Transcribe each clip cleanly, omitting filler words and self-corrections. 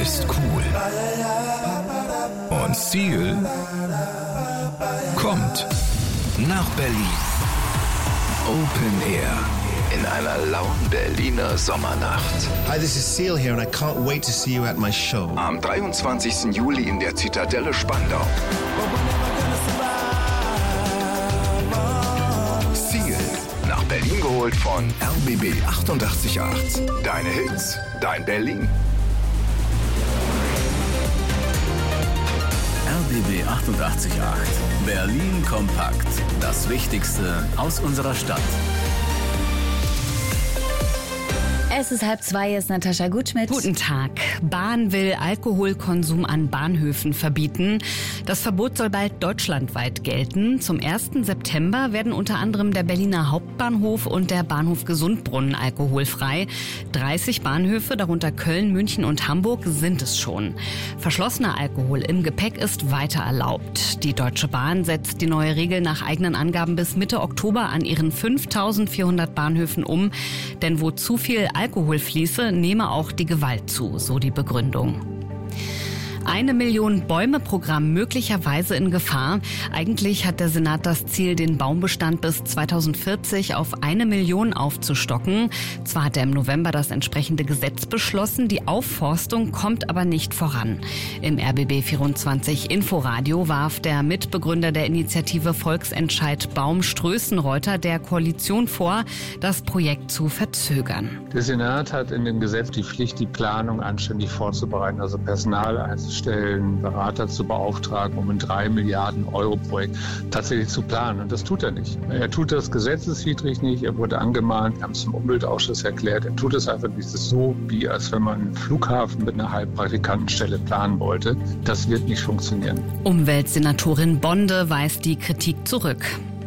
ist cool. Und Seal kommt nach Berlin. Open Air in einer lauen Berliner Sommernacht. Hi, this is Seal here and I can't wait to see you at my show. Am 23. Juli in der Zitadelle Spandau. Seal, nach Berlin geholt von RBB 88.8. Deine Hits, dein Berlin. RBB 88.8. Berlin kompakt. Das Wichtigste aus unserer Stadt. Es ist 1:30, ist Natascha Gutschmidt. Guten Tag. Bahn will Alkoholkonsum an Bahnhöfen verbieten. Das Verbot soll bald deutschlandweit gelten. Zum 1. September werden unter anderem der Berliner Hauptbahnhof und der Bahnhof Gesundbrunnen alkoholfrei. 30 Bahnhöfe, darunter Köln, München und Hamburg, sind es schon. Verschlossener Alkohol im Gepäck ist weiter erlaubt. Die Deutsche Bahn setzt die neue Regel nach eigenen Angaben bis Mitte Oktober an ihren 5.400 Bahnhöfen um. Denn wo zu viel Alkohol fließe, nehme auch die Gewalt zu, so die Begründung. 1 Million Bäume-Programm möglicherweise in Gefahr. Eigentlich hat der Senat das Ziel, den Baumbestand bis 2040 auf 1 Million aufzustocken. Zwar hat er im November das entsprechende Gesetz beschlossen, die Aufforstung kommt aber nicht voran. Im RBB 24 Inforadio warf der Mitbegründer der Initiative Volksentscheid Baum Strößenreuter der Koalition vor, das Projekt zu verzögern. Der Senat hat in dem Gesetz die Pflicht, die Planung anständig vorzubereiten, also Personal einzustellen, Berater zu beauftragen, um ein 3 Milliarden Euro Projekt tatsächlich zu planen. Und das tut er nicht. Er tut das gesetzeswidrig nicht. Er wurde angemahnt. Wir haben es im Umweltausschuss erklärt. Er tut es einfach nicht. Es ist so, wie als wenn man einen Flughafen mit einer Halbpraktikantenstelle planen wollte. Das wird nicht funktionieren. Umweltsenatorin Bonde weist die Kritik zurück.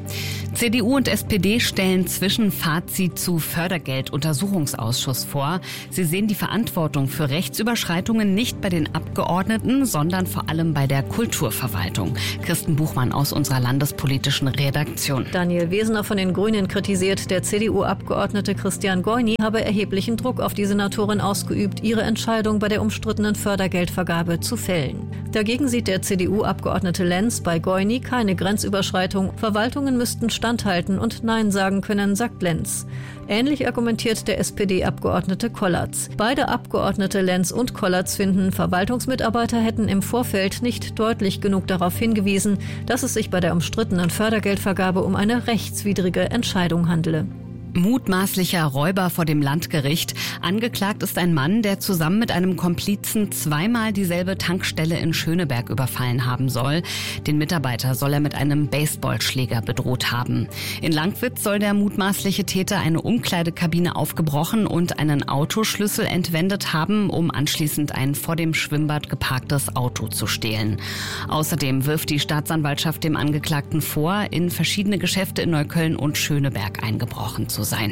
CDU und SPD stellen Zwischenfazit zu Fördergelduntersuchungsausschuss vor. Sie sehen die Verantwortung für Rechtsüberschreitungen nicht bei den Abgeordneten, sondern vor allem bei der Kulturverwaltung. Kirsten Buchmann aus unserer landespolitischen Redaktion. Daniel Wesener von den Grünen kritisiert, der CDU-Abgeordnete Christian Goini habe erheblichen Druck auf die Senatorin ausgeübt, ihre Entscheidung bei der umstrittenen Fördergeldvergabe zu fällen. Dagegen sieht der CDU-Abgeordnete Lenz bei Goini keine Grenzüberschreitung. Verwaltungen müssten standhalten und Nein sagen können, sagt Lenz. Ähnlich argumentiert der SPD-Abgeordnete Kollatz. Beide Abgeordnete Lenz und Kollatz finden, Verwaltungsmitarbeiter hätten im Vorfeld nicht deutlich genug darauf hingewiesen, dass es sich bei der umstrittenen Fördergeldvergabe um eine rechtswidrige Entscheidung handele. Mutmaßlicher Räuber vor dem Landgericht. Angeklagt ist ein Mann, der zusammen mit einem Komplizen zweimal dieselbe Tankstelle in Schöneberg überfallen haben soll. Den Mitarbeiter soll er mit einem Baseballschläger bedroht haben. In Langwitz soll der mutmaßliche Täter eine Umkleidekabine aufgebrochen und einen Autoschlüssel entwendet haben, um anschließend ein vor dem Schwimmbad geparktes Auto zu stehlen. Außerdem wirft die Staatsanwaltschaft dem Angeklagten vor, in verschiedene Geschäfte in Neukölln und Schöneberg eingebrochen zu sein.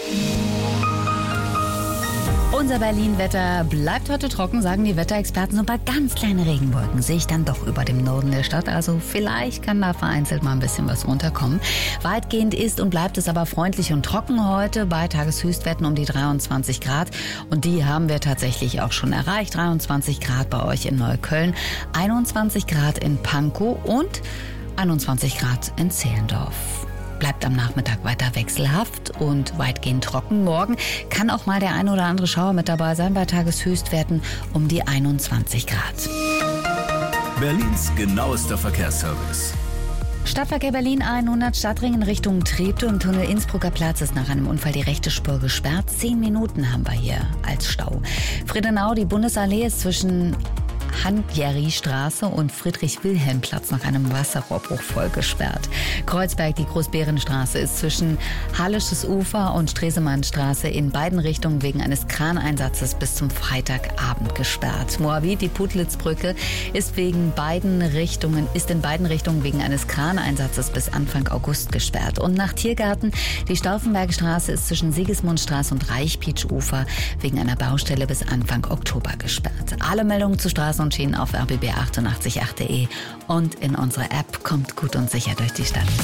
Unser Berlin-Wetter bleibt heute trocken, sagen die Wetterexperten. So ein paar ganz kleine Regenwolken sehe ich dann doch über dem Norden der Stadt. Also vielleicht kann da vereinzelt mal ein bisschen was runterkommen. Weitgehend ist und bleibt es aber freundlich und trocken heute bei Tageshöchstwerten um die 23 Grad. Und die haben wir tatsächlich auch schon erreicht. 23 Grad bei euch in Neukölln, 21 Grad in Pankow und 21 Grad in Zehlendorf. Bleibt am Nachmittag weiter wechselhaft und weitgehend trocken. Morgen kann auch mal der ein oder andere Schauer mit dabei sein bei Tageshöchstwerten um die 21 Grad. Berlins genauester Verkehrsservice. Stadtverkehr Berlin 100 Stadtringen Richtung Treptow im Tunnel Innsbrucker Platz ist nach einem Unfall die rechte Spur gesperrt. 10 Minuten haben wir hier als Stau. Friedenau, die Bundesallee ist zwischen Handjerry-Straße und Friedrich-Wilhelm-Platz nach einem Wasserrohrbruch voll gesperrt. Kreuzberg, die Großbärenstraße, ist zwischen Hallisches Ufer und Stresemannstraße in beiden Richtungen wegen eines Kraneinsatzes bis zum Freitagabend gesperrt. Moabit, die Putlitz-Brücke, ist in beiden Richtungen wegen eines Kraneinsatzes bis Anfang August gesperrt. Und nach Tiergarten, die Stauffenbergstraße ist zwischen Sigismundstraße und Reichpietsch-Ufer wegen einer Baustelle bis Anfang Oktober gesperrt. Alle Meldungen zu Straßen und Schienen auf rbb888.de und in unserer App. Kommt gut und sicher durch die Stadt.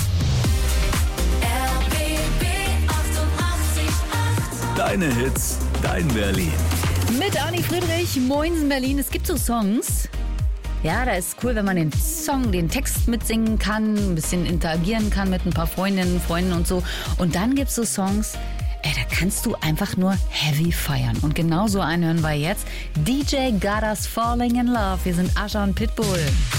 Deine Hits, dein Berlin. Mit Anni Friedrich, Moinsen Berlin. Es gibt so Songs. Ja, da ist cool, wenn man den Song, den Text mitsingen kann, ein bisschen interagieren kann mit ein paar Freundinnen, Freunden und so. Und dann gibt's so Songs, da kannst du einfach nur heavy feiern. Und genau so einen hören wir jetzt. DJ Got Us Falling in Love. Wir sind Asha und Pitbull.